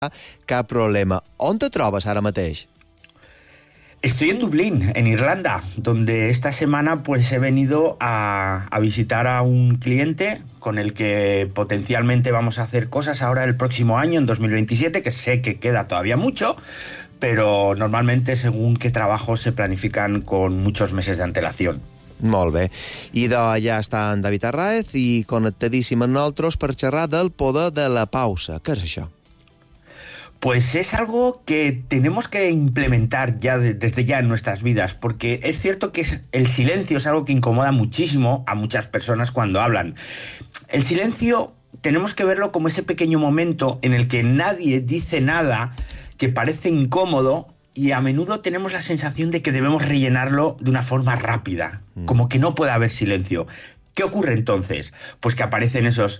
cap problema. On te trobes ara mateix? Estoy en Dublín, en Irlanda, donde esta semana pues he venido a visitar a un cliente con el que potencialmente vamos a hacer cosas ahora el próximo año, en 2027, que sé que queda todavía mucho, pero normalmente según qué trabajos se planifican con muchos meses de antelación. Molt bé. I d'allà està en David Arraez i connectadíssim amb nosaltres per xerrar del poder de la pausa. Què és això? Pues es algo que tenemos que implementar ya desde ya en nuestras vidas, porque es cierto que el silencio es algo que incomoda muchísimo a muchas personas cuando hablan. El silencio tenemos que verlo como ese pequeño momento en el que nadie dice nada, que parece incómodo, y a menudo tenemos la sensación de que debemos rellenarlo de una forma rápida, como que no puede haber silencio. ¿Qué ocurre entonces? Pues que aparecen esos...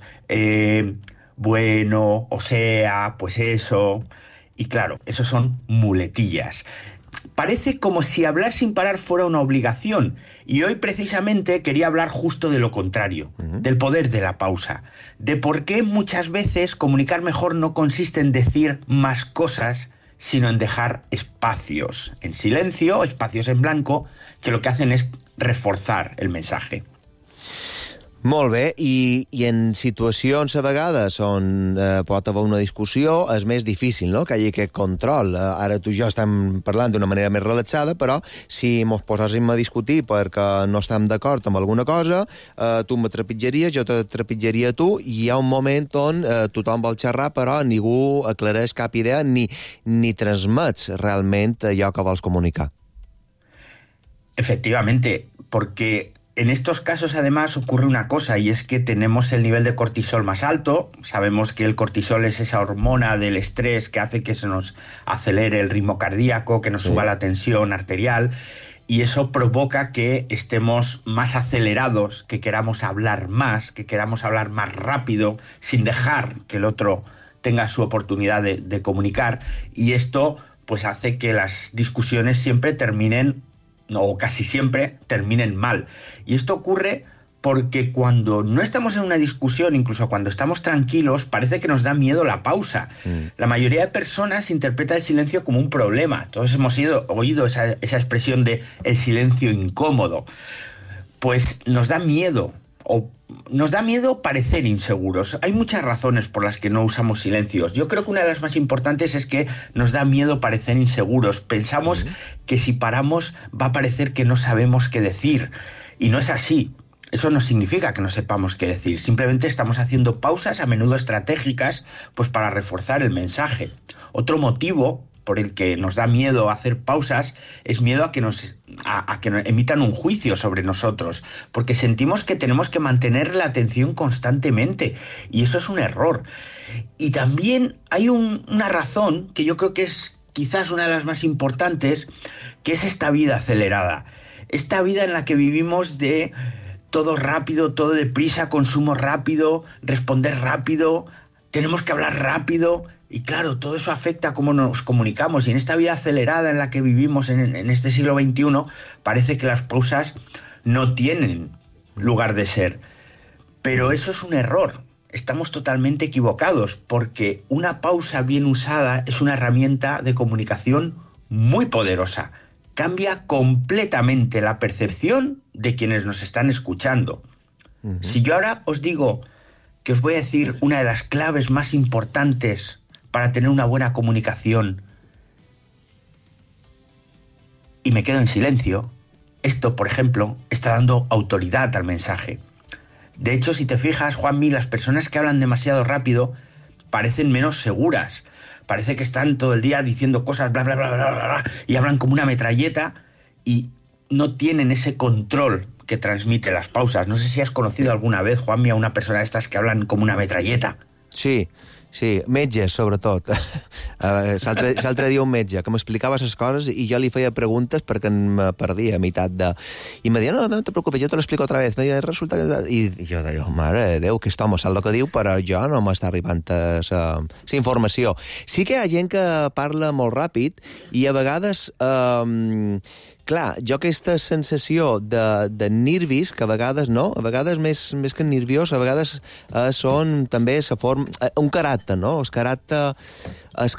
bueno, o sea, pues eso... Y claro, esos son muletillas. Parece como si hablar sin parar fuera una obligación. Y hoy precisamente quería hablar justo de lo contrario, del poder de la pausa. De por qué muchas veces comunicar mejor no consiste en decir más cosas, sino en dejar espacios en silencio, espacios en blanco, que lo que hacen es reforzar el mensaje. Molt bé, i en situacions a vegades on pot haver una discussió és més difícil, no?, que hi hagi aquest control. Ara tu i jo estem parlant d'una manera més relaxada, però si mos poséssim a discutir perquè no estem d'acord amb alguna cosa, tu me trepitjaries, jo te trepitjaria a tu, i hi ha un moment on tothom vol xerrar, però ningú aclareix cap idea ni transmets realment allò que vols comunicar. Efectivamente, porque... En estos casos, además, ocurre una cosa, y es que tenemos el nivel de cortisol más alto. Sabemos que el cortisol es esa hormona del estrés que hace que se nos acelere el ritmo cardíaco, que nos suba la tensión arterial, y eso provoca que estemos más acelerados, que queramos hablar más rápido, sin dejar que el otro tenga su oportunidad de comunicar, y esto pues hace que las discusiones siempre terminen, o casi siempre terminen mal. Y esto ocurre porque cuando no estamos en una discusión, incluso cuando estamos tranquilos, parece que nos da miedo la pausa. La mayoría de personas interpreta el silencio como un problema. Todos hemos oído esa expresión de el silencio incómodo. Pues nos da miedo, o nos da miedo parecer inseguros. Hay muchas razones por las que no usamos silencios. Yo creo que una de las más importantes es que nos da miedo parecer inseguros. Pensamos que si paramos va a parecer que no sabemos qué decir. Y no es así. Eso no significa que no sepamos qué decir. Simplemente estamos haciendo pausas, a menudo estratégicas, pues para reforzar el mensaje. Otro motivo por el que nos da miedo hacer pausas es miedo a que nos emitan un juicio sobre nosotros, porque sentimos que tenemos que mantener la atención constantemente, y eso es un error. Y también hay una razón que yo creo que es quizás una de las más importantes, que es esta vida acelerada, esta vida en la que vivimos de todo rápido, todo deprisa, consumo rápido, responder rápido, tenemos que hablar rápido. Y claro, todo eso afecta a cómo nos comunicamos. Y en esta vida acelerada en la que vivimos en este siglo XXI, parece que las pausas no tienen lugar de ser. Pero eso es un error. Estamos totalmente equivocados, porque una pausa bien usada es una herramienta de comunicación muy poderosa. Cambia completamente la percepción de quienes nos están escuchando. Si yo ahora os digo que os voy a decir una de las claves más importantes para tener una buena comunicación, y me quedo en silencio, esto, por ejemplo, está dando autoridad al mensaje. De hecho, si te fijas, Juanmi, las personas que hablan demasiado rápido parecen menos seguras. Parece que están todo el día diciendo cosas bla, bla, bla, bla, bla, bla, y hablan como una metralleta y no tienen ese control que transmite las pausas. No sé si has conocido alguna vez, Juanmi, a una persona de estas que hablan como una metralleta. Sí, metges, sobretot. L'altre dia un metge que m'explicava les coses i jo li feia preguntes perquè em perdia a meitat de... I em deia, no te preocupes, jo te l'explico otra vez. Resulta que... I jo deia, mare de Déu, que aquest home sap el que diu, però jo no m'està arribant la informació. Sí que hi ha gent que parla molt ràpid i a vegades Clar, jo aquesta sensació de nervis, que a vegades no, a vegades més que nerviós, a vegades són també un caràcter, no? El